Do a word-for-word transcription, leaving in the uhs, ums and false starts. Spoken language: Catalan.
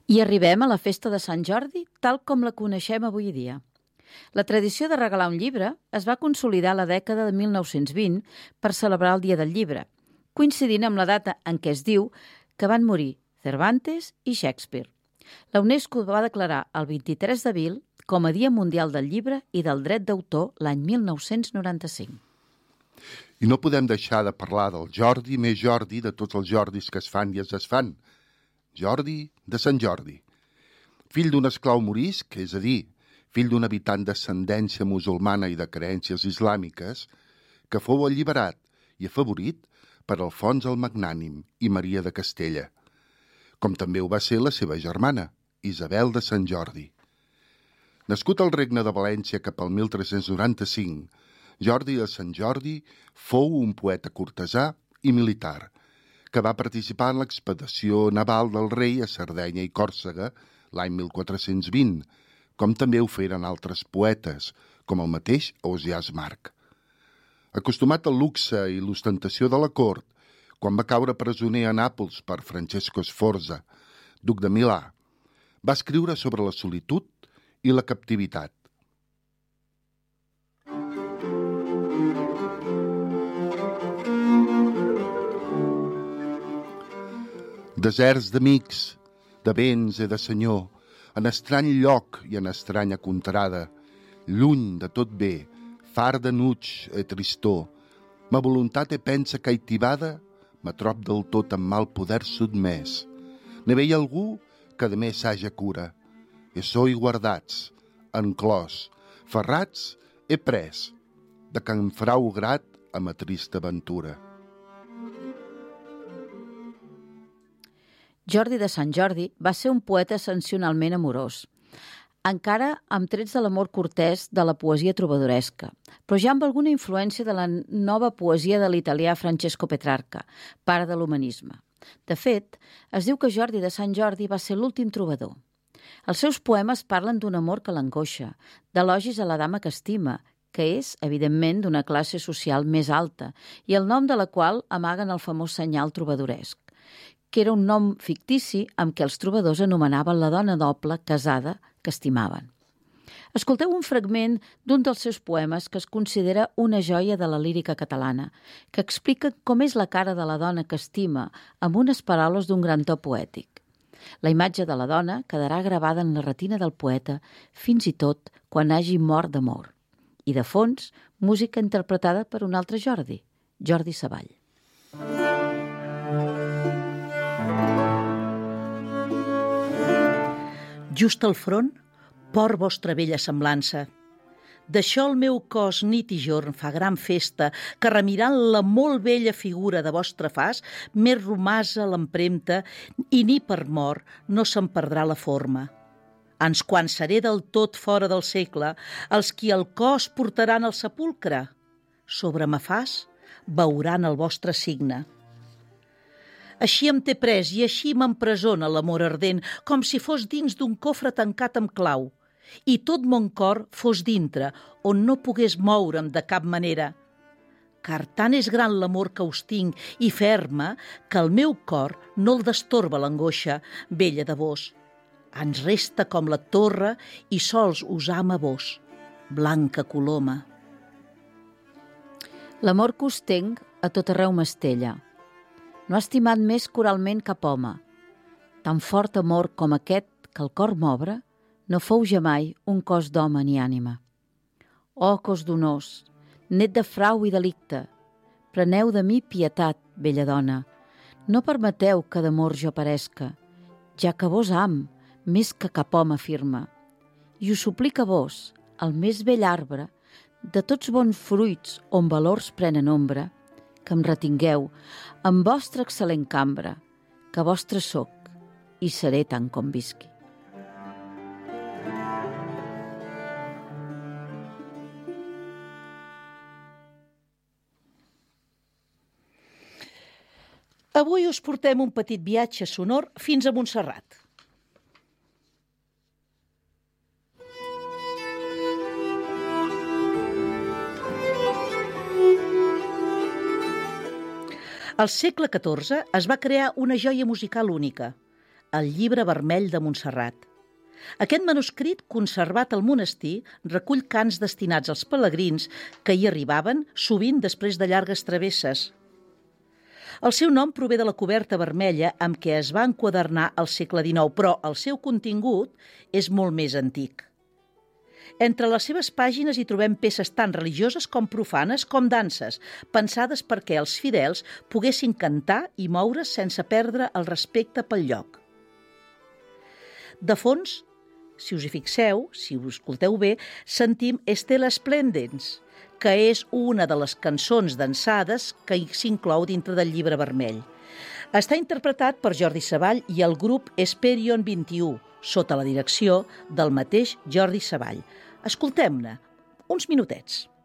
I arribem a la festa de Sant Jordi tal com la coneixem avui dia. La tradició de regalar un llibre es va consolidar a la dècada de mil nou-cents vint per celebrar el Dia del Llibre, coincidint amb la data en què es diu que van morir Cervantes i Shakespeare. La UNESCO va declarar el vint-i-tres d'abril com a Dia Mundial del Llibre i del Dret d'Autor l'any mil nou-cents noranta-cinc. I no podem deixar de parlar del Jordi més Jordi de tots els Jordis que es fan i es desfan. Jordi de Sant Jordi. Fill d'un esclau morisc, és a dir, fill d'un habitant d'ascendència musulmana i de creences islàmiques, que fou alliberat i afavorit per Alfons el Magnànim i Maria de Castella, com també ho va ser la seva germana, Isabel de Sant Jordi. Nascut al Regne de València cap al mil tres-cents noranta-cinc, Jordi de Sant Jordi fou un poeta cortesà i militar, que va participar en l'expedició naval del rei a Sardenya i Còrsega l'any mil quatre-cents vint, com també ho feren altres poetes, com el mateix Ausiàs March. Acostumat al luxe i l'ostentació de la cort, quan va caure presoner a Nàpols per Francesco Sforza, duc de Milà, va escriure sobre la solitud i la captivitat. Deserts d'amics, de béns i de senyor, en estrany lloc i en estranya contrada, lluny de tot bé, far de nuig e tristor, ma voluntat e pensa caitivada, ma trop del tot amb mal poder sotmès. Ne veia algú que de més haja cura, e soi guardats, enclòs, ferrats e pres, de can frau grat a ma trista aventura. Jordi de Sant Jordi va ser un poeta ascensionalment amorós, encara amb trets de l'amor cortès de la poesia trobadoresca, però ja amb alguna influència de la nova poesia de l'italià Francesco Petrarca, pare de l'humanisme. De fet, es diu que Jordi de Sant Jordi va ser l'últim trobador. Els seus poemes parlen d'un amor que l'angoixa, d'elogis a la dama que estima, que és, evidentment, d'una classe social més alta, i el nom de la qual amaguen el famós senyal trobadoresc, que era un nom fictici amb què els trobadors anomenaven la dona doble casada que estimaven. Escolteu un fragment d'un dels seus poemes que es considera una joia de la lírica catalana, que explica com és la cara de la dona que estima amb unes paraules d'un gran to poètic. La imatge de la dona quedarà gravada en la retina del poeta fins i tot quan hagi mort d'amor. I de fons, música interpretada per un altre Jordi, Jordi Savall. Just al front, por vostra vella semblança. D'això el meu cos nit i jorn fa gran festa, que remirant la molt vella figura de vostre fas, més romasa l'empremta i ni per mort no se'n perdrà la forma. Ans quan seré del tot fora del segle, els qui el cos portaran al sepulcre, sobre ma fas veuran el vostre signe. Així em té pres i així m'empresona l'amor ardent, com si fos dins d'un cofre tancat amb clau, i tot mon cor fos dintre, on no pogués moure'm de cap manera. Car tant és gran l'amor que us tinc i ferma, que el meu cor no el destorba l'angoixa, vella de vos. Ans resta com la torre i sols us ama vos, blanca coloma. L'amor que us tenc a tot arreu m'estella. No ha estimat més coralment cap home. Tan fort amor com aquest que el cor m'obre, no fou jamai un cos d'home ni ànima. Oh, cos donós, net de frau i delicte, preneu de mi pietat, bella dona. No permeteu que d'amor jo paresca, ja que vos am, més que cap home afirma. I us suplica vos, el més vell arbre, de tots bons fruits on valors prenen ombra, que em retingueu amb vostra excel·lent cambra, que vostre soc i seré tant com visqui. Avui us portem un petit viatge sonor fins a Montserrat. Al segle catorze es va crear una joia musical única, el Llibre Vermell de Montserrat. Aquest manuscrit, conservat al monestir, recull cants destinats als pelegrins que hi arribaven, sovint després de llargues travesses. El seu nom prové de la coberta vermella amb què es va enquadernar al segle dinou, però el seu contingut és molt més antic. Entre les seves pàgines hi trobem peces tan religioses com profanes com danses, pensades perquè els fidels poguessin cantar i moure's sense perdre el respecte pel lloc. De fons, si us hi fixeu, si us escolteu bé, sentim Stella Splendens, que és una de les cançons dansades que s'inclou dintre del Llibre Vermell. Està interpretat per Jordi Savall i el grup Esperion vint i u, sota la direcció del mateix Jordi Savall. Escoltem-ne uns minutets.